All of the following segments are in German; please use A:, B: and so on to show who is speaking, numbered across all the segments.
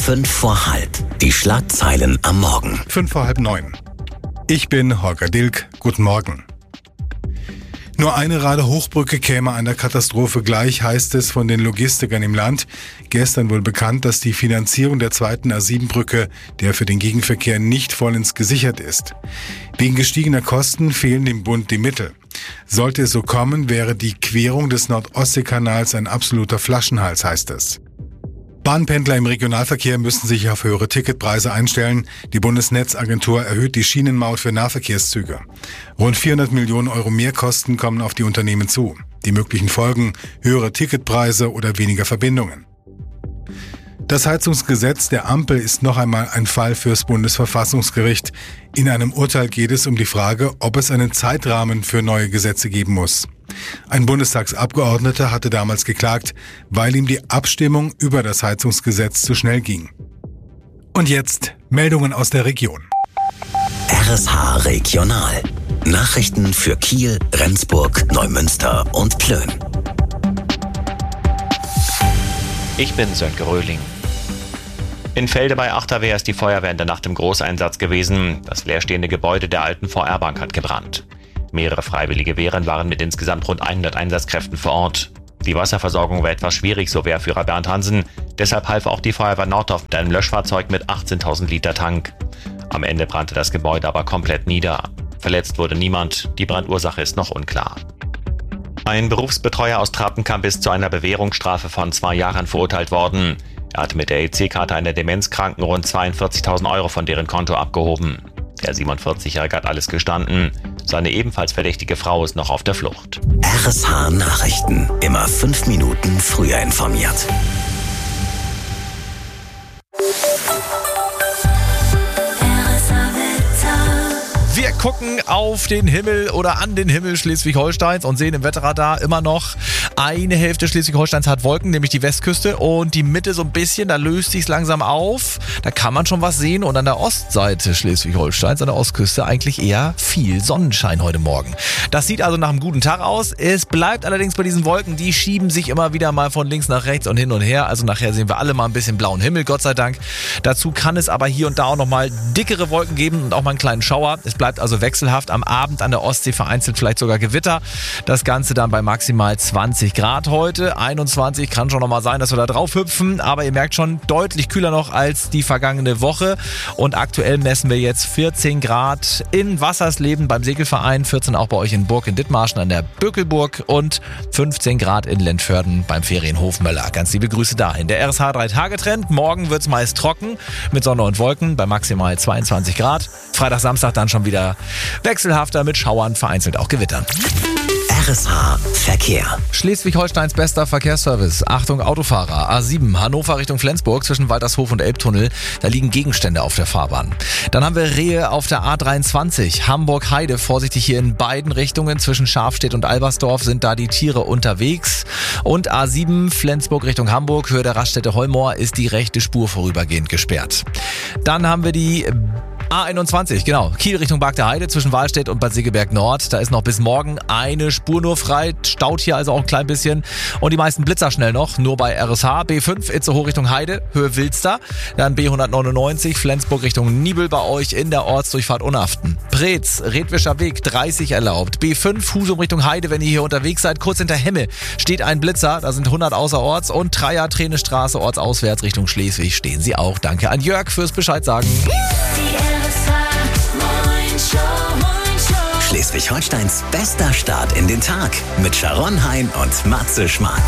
A: 5 vor halb. Die Schlagzeilen am Morgen.
B: 8:55. Ich bin Holger Dilk. Guten Morgen. Nur eine Rade-Hochbrücke käme einer Katastrophe gleich, heißt es von den Logistikern im Land. Gestern wurde bekannt, dass die Finanzierung der zweiten A7-Brücke, der für den Gegenverkehr nicht vollends gesichert ist. Wegen gestiegener Kosten fehlen dem Bund die Mittel. Sollte es so kommen, wäre die Querung des Nord-Ostsee-Kanals ein absoluter Flaschenhals, heißt es. Bahnpendler im Regionalverkehr müssen sich auf höhere Ticketpreise einstellen. Die Bundesnetzagentur erhöht die Schienenmaut für Nahverkehrszüge. Rund 400 Millionen Euro Mehrkosten kommen auf die Unternehmen zu. Die möglichen Folgen: höhere Ticketpreise oder weniger Verbindungen. Das Heizungsgesetz der Ampel ist noch einmal ein Fall fürs Bundesverfassungsgericht. In einem Urteil geht es um die Frage, ob es einen Zeitrahmen für neue Gesetze geben muss. Ein Bundestagsabgeordneter hatte damals geklagt, weil ihm die Abstimmung über das Heizungsgesetz zu schnell ging. Und jetzt Meldungen aus der Region.
A: RSH Regional. Nachrichten für Kiel, Rendsburg, Neumünster und Plön.
C: Ich bin Sönke Röhling. In Felde bei Achterwehr ist die Feuerwehr in der Nacht im Großeinsatz gewesen. Das leerstehende Gebäude der alten VR-Bank hat gebrannt. Mehrere freiwillige Wehren waren mit insgesamt rund 100 Einsatzkräften vor Ort. Die Wasserversorgung war etwas schwierig, so Wehrführer Bernd Hansen. Deshalb half auch die Feuerwehr Nordorf mit einem Löschfahrzeug mit 18.000 Liter Tank. Am Ende brannte das Gebäude aber komplett nieder. Verletzt wurde niemand. Die Brandursache ist noch unklar. Ein Berufsbetreuer aus Trappenkamp ist zu einer Bewährungsstrafe von 2 Jahren verurteilt worden. Er hatte mit der EC-Karte einer Demenzkranken rund 42.000 Euro von deren Konto abgehoben. Der 47-Jährige hat alles gestanden. Seine ebenfalls verdächtige Frau ist noch auf der Flucht.
A: RSH Nachrichten. Immer 5 Minuten früher informiert.
D: Wir gucken auf den Himmel oder an den Himmel Schleswig-Holsteins und sehen im Wetterradar immer noch, eine Hälfte Schleswig-Holsteins hat Wolken, nämlich die Westküste, und die Mitte so ein bisschen, da löst sich's langsam auf. Da kann man schon was sehen, und an der Ostseite Schleswig-Holsteins, an der Ostküste, eigentlich eher viel Sonnenschein heute Morgen. Das sieht also nach einem guten Tag aus. Es bleibt allerdings bei diesen Wolken, die schieben sich immer wieder mal von links nach rechts und hin und her. Also nachher sehen wir alle mal ein bisschen blauen Himmel, Gott sei Dank. Dazu kann es aber hier und da auch nochmal dickere Wolken geben und auch mal einen kleinen Schauer. Es bleibt also wechselhaft, am Abend an der Ostsee vereinzelt vielleicht sogar Gewitter. Das Ganze dann bei maximal 20 Grad heute. 21 kann schon nochmal sein, dass wir da drauf hüpfen, aber ihr merkt schon, deutlich kühler noch als die vergangene Woche. Und aktuell messen wir jetzt 14 Grad in Wassersleben beim Segelverein, 14 auch bei euch in Burg in Dithmarschen an der Bökelburg und 15 Grad in Lentförden beim Ferienhof Möller. Ganz liebe Grüße dahin. Der RSH 3-Tage-Trend. Morgen wird es meist trocken mit Sonne und Wolken bei maximal 22 Grad. Freitag, Samstag dann schon wieder wechselhafter mit Schauern, vereinzelt auch Gewittern.
A: RSH Verkehr.
D: Schleswig-Holsteins bester Verkehrsservice. Achtung Autofahrer. A7 Hannover Richtung Flensburg zwischen Waltershof und Elbtunnel. Da liegen Gegenstände auf der Fahrbahn. Dann haben wir Rehe auf der A23. Hamburg-Heide. Vorsichtig hier in beiden Richtungen. Zwischen Schafstedt und Albersdorf sind da die Tiere unterwegs. Und A7 Flensburg Richtung Hamburg. Höhe der Raststätte Heumoor ist die rechte Spur vorübergehend gesperrt. Dann haben wir die A21, genau. Kiel Richtung Barg der Heide zwischen Wahlstedt und Bad Segeberg Nord. Da ist noch bis morgen eine Spur nur frei. Staut hier also auch ein klein bisschen. Und die meisten Blitzer schnell noch. Nur bei RSH. B5 Itzehoe Richtung Heide, Höhe Wilster. Dann B199 Flensburg Richtung Nibel bei euch in der Ortsdurchfahrt Unaften. Preetz, Redwischer Weg 30 erlaubt. B5 Husum Richtung Heide, wenn ihr hier unterwegs seid. Kurz hinter Hemme steht ein Blitzer. Da sind 100 außerorts. Und Treier Trenestraße ortsauswärts Richtung Schleswig stehen sie auch. Danke an Jörg fürs Bescheid sagen.
A: Schleswig-Holsteins bester Start in den Tag mit Sharon Hein und Matze Schmark.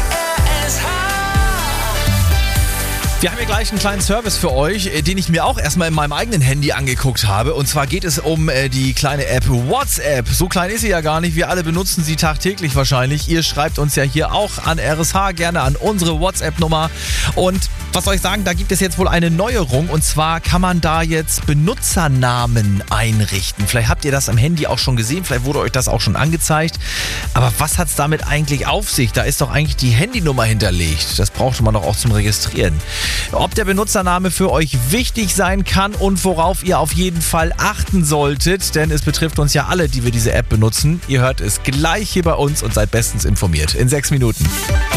D: Wir haben hier gleich einen kleinen Service für euch, den ich mir auch erstmal in meinem eigenen Handy angeguckt habe. Und zwar geht es um die kleine App WhatsApp. So klein ist sie ja gar nicht. Wir alle benutzen sie tagtäglich wahrscheinlich. Ihr schreibt uns ja hier auch an RSH, gerne an unsere WhatsApp-Nummer. Und was soll ich sagen, da gibt es jetzt wohl eine Neuerung. Und zwar kann man da jetzt Benutzernamen einrichten. Vielleicht habt ihr das am Handy auch schon gesehen. Vielleicht wurde euch das auch schon angezeigt. Aber was hat es damit eigentlich auf sich? Da ist doch eigentlich die Handynummer hinterlegt. Das brauchte man doch auch zum Registrieren. Ob der Benutzername für euch wichtig sein kann und worauf ihr auf jeden Fall achten solltet, denn es betrifft uns ja alle, die wir diese App benutzen. Ihr hört es gleich hier bei uns und seid bestens informiert. In 6 Minuten.